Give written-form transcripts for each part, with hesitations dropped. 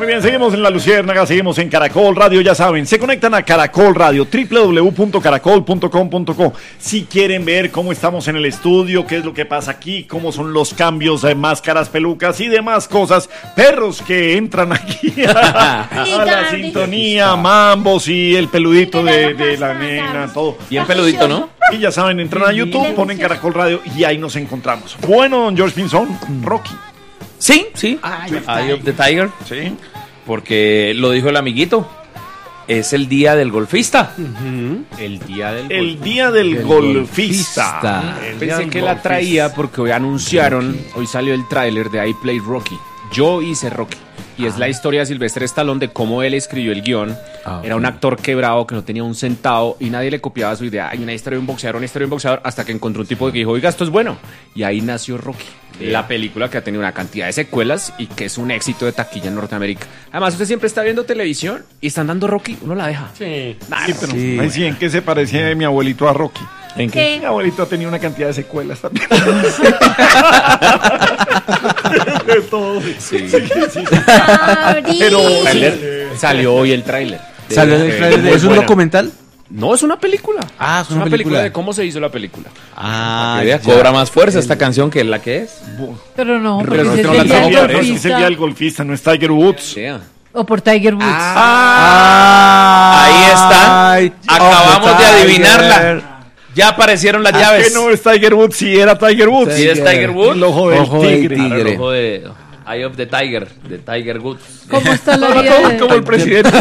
Muy bien, seguimos en La Luciérnaga, seguimos en Caracol Radio, ya saben, se conectan a Caracol Radio, www.caracol.com.co. Si quieren ver cómo estamos en el estudio, qué es lo que pasa aquí, cómo son los cambios de máscaras, pelucas y demás cosas, perros que entran aquí a la sintonía, mambos y el peludito de la nena, todo. Bien peludito, ¿no? Y ya saben, entran a YouTube, ponen Caracol Radio y ahí nos encontramos. Bueno, don George Pinzón, Rocky. Sí. Eye of the Tiger. Sí. Porque lo dijo el amiguito. Es el día del golfista. El día del golfista. Pensé que la traía porque hoy anunciaron, hoy salió el tráiler de I Play Rocky. Yo hice Rocky. Y es la historia de Sylvester Stallone de cómo él escribió el guión. Era un actor quebrado que no tenía un centavo y nadie le copiaba su idea. Hay una historia de un boxeador, hasta que encontró un tipo que dijo, oiga, esto es bueno. Y ahí nació Rocky. La película que ha tenido una cantidad de secuelas y que es un éxito de taquilla en Norteamérica. Además, usted siempre está viendo televisión y están dando Rocky, uno la deja. Sí, pero sí, ¿en qué se parecía mi abuelito a Rocky? ¿En qué? Mi abuelito ha tenido una cantidad de secuelas también. De todo. Sí. Pero salió hoy el tráiler. ¿Salió el tráiler? ¿Es un documental? No, es una película. Ah, es una película de cómo se hizo la película. Cobra más fuerza esta canción que la que es. Pero no, porque es es el día del golfista, no es Tiger Woods. Yeah. O por Tiger Woods. Ahí está. Acabamos de adivinarla. Ya aparecieron las llaves. ¿Qué no es Tiger Woods? Si era Tiger Woods. Sí, es Tiger Woods. El ojo del tigre. Claro, el ojo de Eye of the Tiger, de Tiger Woods. ¿Cómo está la vida? Como el presidente.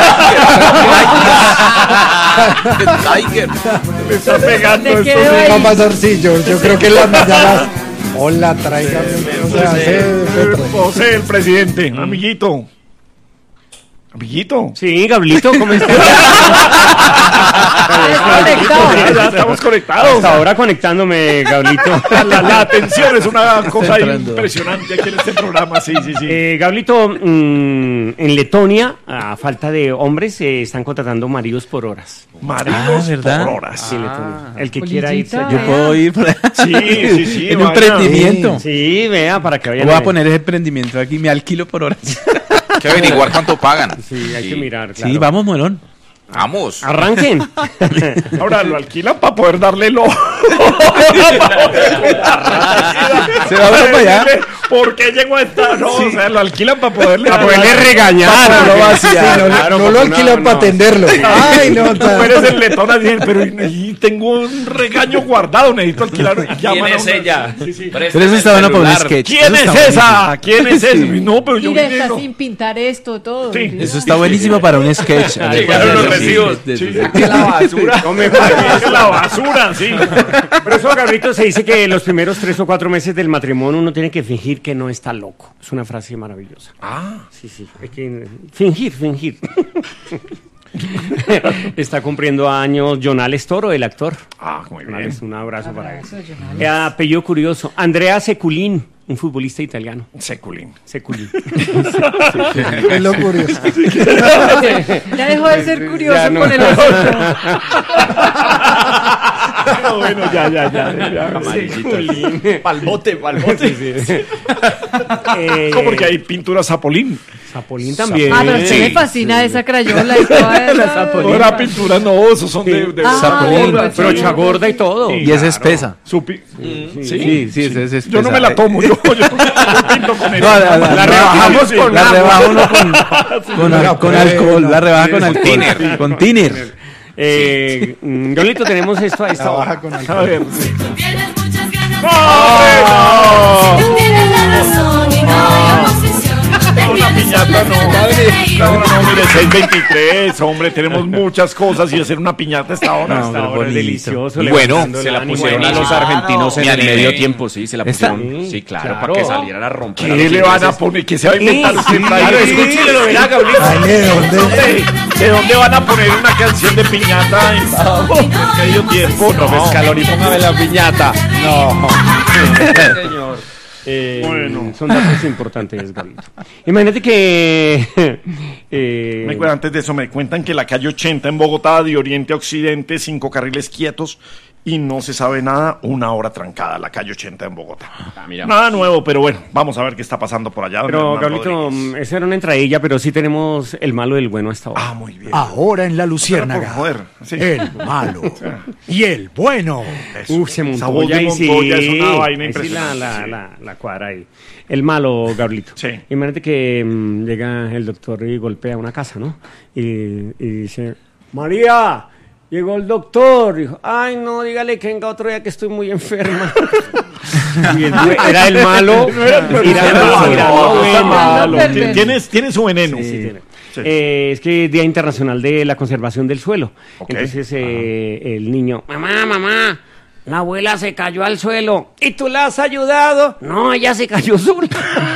Tiger. Le está pegando esto. Va a pasar, sí, yo creo que en las mañanas. Hola, tráigame. José, el presidente. Amiguito. Amiguito. Sí, Gablito, ¿cómo estás? Ya estamos conectados. Hasta ahora conectándome, Gablito. La atención es una cosa impresionante aquí en este programa. Sí. Gablito, en Letonia, a falta de hombres, están contratando maridos por horas. Maridos ¿verdad? por horas. Sí, Letonia. El que quiera ir. Yo puedo ir por allá. Sí. En un emprendimiento. Sí, vea, para que vayan. Voy a poner ese emprendimiento aquí, me alquilo por horas. Hay que averiguar cuánto pagan. Sí, hay que mirar, claro. Sí, vamos, Morón. Vamos. Arranquen. Ahora lo alquilan para poder darle el ojo. Se va para allá. ¿Por qué llegó a esta? No, o sea, lo alquilan para poderle regañar. No lo alquilan para atenderlo. Ay, no, tú eres el letón así, pero y tengo un regaño guardado, necesito alquilarlo. ¿Quién es ella? Pero eso está bueno para un sketch. ¿Quién es esa? ¿Quién es esa? No, pero yo Mira, está sin pintar esto, todo. Sí. Eso está buenísimo para un sketch. Llegaron los recibos. La basura. No me pagues. La basura, sí. Pero eso, Gabrielito, se dice que los primeros 3 o 4 meses del matrimonio uno tiene que fingir que no está loco. Es una frase maravillosa. Sí. Hay que fingir. Está cumpliendo años Jonales Toro, el actor. Muy bien. Un abrazo para él. Apellido curioso. Andrea Seculín, un futbolista italiano. Seculín. Es lo curioso. Ya dejó de ser curioso Ya no. con el Bueno, ya. Seculín. Palbote. ¿Cómo? Porque hay pintura Zapolín. Zapolín también. pero a usted le fascina esa crayola y toda esa. No era pintura, no, esos son de Zapolín. Brocha gorda y todo. Y es espesa. Sí. Sí, es espesa. Yo no me la tomo, yo pinto con ella. No, la rebajamos con la agua. rebaja uno con alcohol. La rebaja con alcohol. Con tiner. Gablito, tenemos esto a esta hora. A ver. Tienes muchas ganas ¡No! de tienes la razón y no hay oposición. Una piñata no, mire, 6:23, hombre, tenemos muchas cosas y hacer una piñata a esta hora. Hasta ahora es delicioso. Bueno, se la pusieron a los argentinos en el medio tiempo, sí, se la ¿Esta? pusieron. Sí, claro, para que salieran a romper. ¿Qué le van a poner? ¿Qué se va a inventar usted? Claro, escúchelo, lo verá, Gablito. ¿De dónde van a poner una canción de piñata en medio tiempo? No, Scaloni, póngame la piñata. No. Señor. Bueno, son datos importantes, Gablito. Imagínate que... Antes de eso, me cuentan que la calle 80 en Bogotá, de oriente a occidente, 5 carriles quietos y no se sabe nada, una hora trancada, la calle 80 en Bogotá. Mira. Nada nuevo, pero bueno, vamos a ver qué está pasando por allá. Pero, Hernán Gablito, Rodríguez. esa era una entradilla, pero sí tenemos el malo y el bueno hasta ahora. Ah, muy bien. Ahora en La Por Luciérnaga. joder, sí. El malo y el bueno. Eso. Se Esa montó voz ya de y sí, Montoya es una vaina ahí sí impresionante. la cuadra ahí. El malo, Gablito. Sí. Imagínate que llega el doctor y golpea una casa, ¿no? Y dice, María, llegó el doctor. Dijo, ay, no, dígale que venga otro día que estoy muy enferma. Y era el malo. Tiene su veneno. Sí, tiene. Sí. Es que es Día Internacional de la Conservación del Suelo. Ok. Entonces el niño, mamá, la abuela se cayó al suelo. ¿Y tú la has ayudado? No, ella se cayó sola.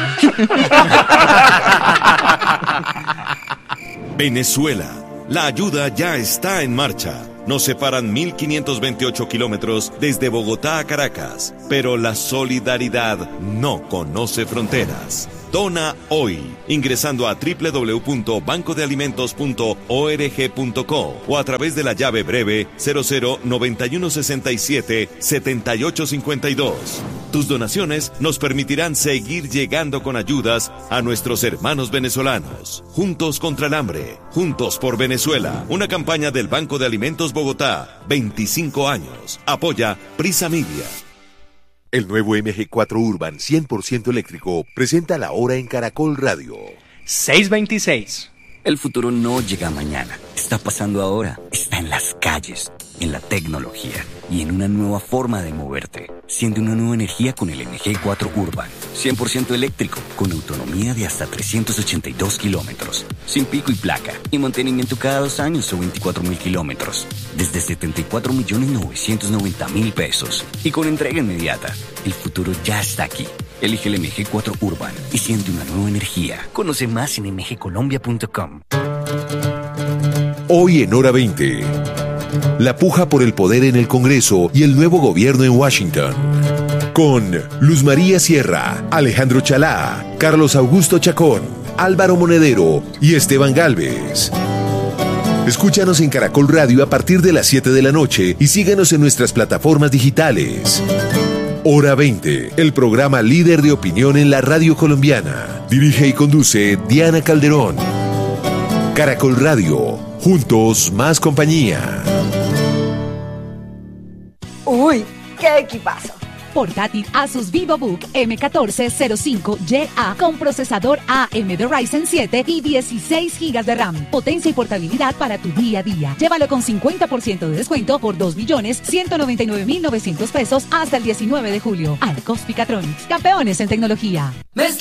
Venezuela. La ayuda ya está en marcha. Nos separan 1.528 kilómetros desde Bogotá a Caracas, pero la solidaridad no conoce fronteras. Dona hoy, ingresando a www.bancodealimentos.org.co o a través de la llave breve 0091677852. Tus donaciones nos permitirán seguir llegando con ayudas a nuestros hermanos venezolanos. Juntos contra el hambre, juntos por Venezuela. Una campaña del Banco de Alimentos Bogotá, 25 años. Apoya Prisa Media. El nuevo MG4 Urban 100% eléctrico presenta la hora en Caracol Radio. 6:26. El futuro no llega mañana, está pasando ahora, está en las calles, en la tecnología y en una nueva forma de moverte. Siente una nueva energía con el MG4 Urban, 100% eléctrico, con autonomía de hasta 382 kilómetros, sin pico y placa, y mantenimiento cada 2 años o 24.000 kilómetros, desde 74.990.000 pesos, y con entrega inmediata. El futuro ya está aquí. Elige el MG4 Urban y siente una nueva energía. Conoce más en mgcolombia.com. Hoy en Hora 20. La puja por el poder en el Congreso y el nuevo gobierno en Washington. Con Luz María Sierra, Alejandro Chalá, Carlos Augusto Chacón, Álvaro Monedero y Esteban Galvez. Escúchanos en Caracol Radio a partir de las 7 de la noche y síguenos en nuestras plataformas digitales. Hora 20, el programa líder de opinión en la radio colombiana. Dirige y conduce Diana Calderón. Caracol Radio, juntos más compañía. Uy, qué equipazo. Portátil Asus VivoBook M1405YA con procesador AMD Ryzen 7 y 16 GB de RAM. Potencia y portabilidad para tu día a día. Llévalo con 50% de descuento por 2.199.900 pesos hasta el 19 de julio. Arcos Picatronics, campeones en tecnología.